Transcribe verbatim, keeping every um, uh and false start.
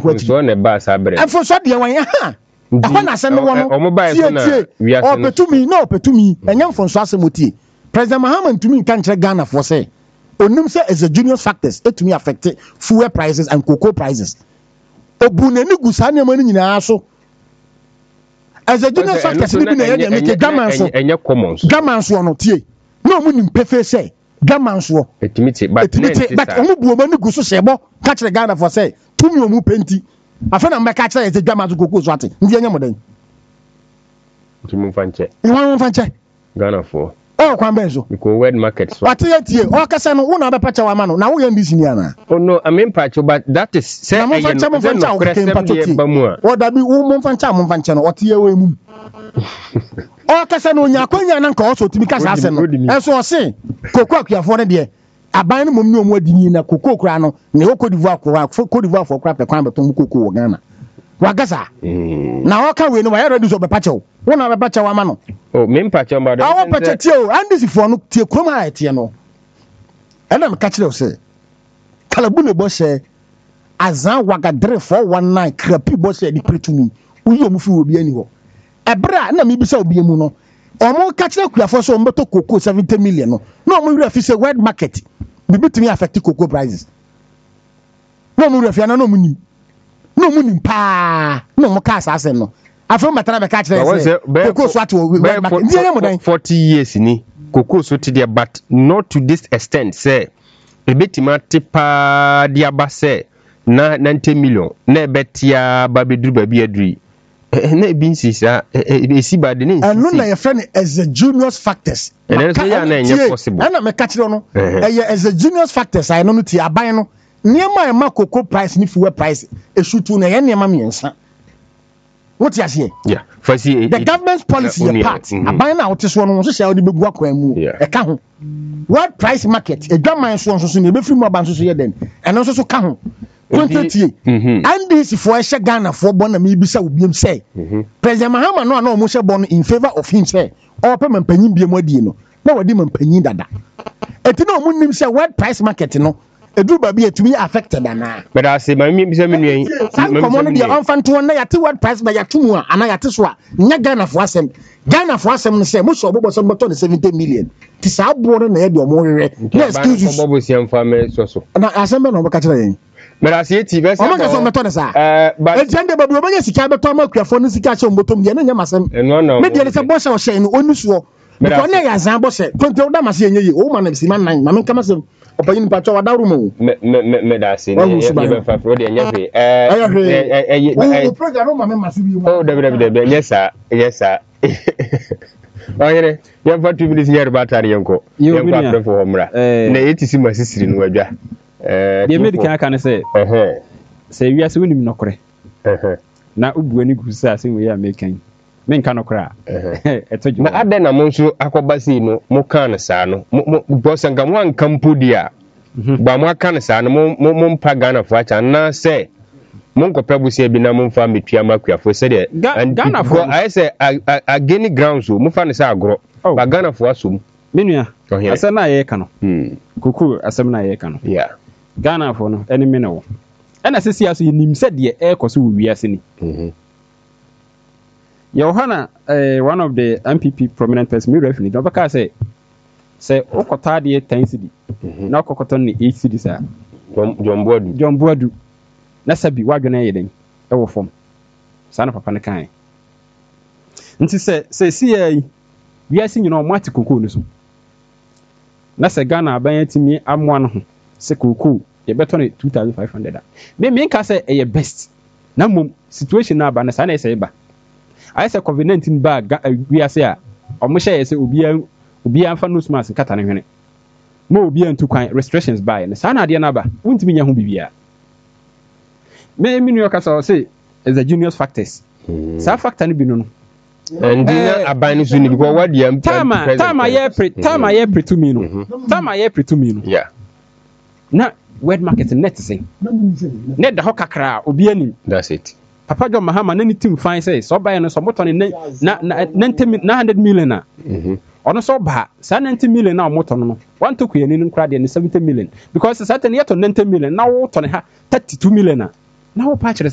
so na ba sabre e fo so de wan ya ha e ho na se no wono o mo ba so na wi ase o petumi no petumi enya mfo so ase motie President Mahama ntumi kan kire Ghana for say onim say exogenous factors etumi affect fuel prices and cocoa prices obunani gusa ne ma nyina so exogenous factors ni bi na ye make Ghana so enye common Ghana so no tie no mu nim pefe say Ghana so etimi te but but omu buoma ni guso shebo ka kire Ghana for say tumi omu penti afa na mbeka kire ye Ghana so cocoa so ate ndi enya modan tumi fanche nwa fanche Ghana for oh kwan benzo because word market so ate tie o kasa no wo na be pacha wa ma no na wo ye ndisi ni ana oh no I mean pacha but that is say e ye no fancha o ke pacha ba mu a o da bi wo mo fancha mo fancha no o tie we mu o kasa no nya konya na nka o so timi kasa ase no e so o se koko akuafo ne de aban no mom ni omu adini na koko kura no ne o kodivu akwa kodivu for kura pe kwan beton koko wo Ghana wagasa na o ka we no wa ready so be pacha wo na be pacha wa ma no oh me pacha ma do awo pacha tie o andisi fo no tie kroma a tie no e na me ka kire o se kalabu ne bo she azan wagadre four one nine krapi bo she di pretumi uyi omu fi obi ani ho ebra na me bi se obi emu no omo ka kire kuafo so mbeto cocoa seventy million no na omo wura fi se world market bi bitumi affect cocoa prices na omo wura fi na no mu ni no mu ni pa no mo ka asase no afro matana be ka kire se cocoa so at world market ndi enya mo dan forty years ni cocoa so ti there but not to this extent say ebetima tipa dia ba say na ninety million na betia ba beduru ba bi aduri na ebi nsisa esi ba de ne nsisa anu na ye friend exogenous factors and then say ya na enye possible ana me ka kire no eye exogenous factors ai no ti aban no niema e ma cocoa price ni fuel price eshutu na ye niema miensa what you say yeah fasi the government's policy your part aban na wote so no so sha odi begu akwan mu e ka ho world price market e dwaman so so so ne be free mu aban so so ye den eno so so ka ho twenty and this for a Ghana for bona me bisa obiem say President Mahama no na o mo she bon in favor of him say o pe mampanyin biem adi no na wadi mampanyin dada eti na o mo nim say world price market no edu ba bi etumi affected ana but I say my me bisa me nuen komo no de onfanto na yate world price ba yatumu a ana yate so a nya Ghana for asem Ghana for asem no say mo so obobo so mboto de seventy million ti sa bo no na ye de o mo rere na excuses obobo siam fa me so so na asem be no be ka kire yen but I say ti be say o ma ka so mboto de sa eh but ejende babu obanya sika beto ma kuafo no sika che mboto m de na nya masem no no me de se bo se o she no onu so because na ya zan bo se konto da mase yenye yi o ma na si man nan ma me kama se opayin pa cho wadaru mo me me me da se ne ye be fa pro de nya fe eh eh o program o ma me mase bi mo oh da da da yes sir yes sir oyere ya fa two minutes here batari yanko yan kwa pre for homra na etisi masisiri no wadwa eh de medical aka ne se eh se wiase wonim nokore eh na ubuani gusa ase we ya mekan men ka nokora eh etoju na ade na mo nso akobasi no mo kan sa no mo bosanka mo an kampodia ba mo kan sa no mo mo mpa Ghana fo acha na se mo nkopɛ busia bi na mo mfa metua makuafo se de Ghana fo I say ageni grounds mo fa ne se agro ba Ghana fo asom menua asem na ye ka no kuku asem na ye ka no yeah Ghana fo no eni me ne wo ena sesi aso nim se de e koso wo wiase ni mhm Yohana uh, one of the M P P prominent person me referee don't because say say okota de ten cedi na okokoto ni eight cedi sa John Boadu John Boadu na sabi wadwena yeden e wo fom sa na papa ne kan nti se se si yi wiase nyina o mati kokoo no so na se Ghana aban timi amoa no ho se kokoo ye beto ne two thousand five hundred me me nka se e best na mom situation na aba na sa na se ba I say COVID nineteen bag we are say omo share say obi obi anfa no smas kata ne hwene mo obi antu kwan restrictions by na sa na ade na ba wuntimi nya ho bibia me me new kasa say is the junior factors sa factor ne bi no and the abani so ni because what the tama tama ye pre tama ye pre to me no tama ye pre to me no yeah na word market net say net da ho kakra obi anim that's it Papa John Mahama na ni team fine say so buy no so moto ni na na ninety one hundred million na mhm ono so ba sa ninety million na moto no one to kuyani no kra de ni seventy million because certain yet to ninety million na wo to ne ha thirty-two million na na wo pa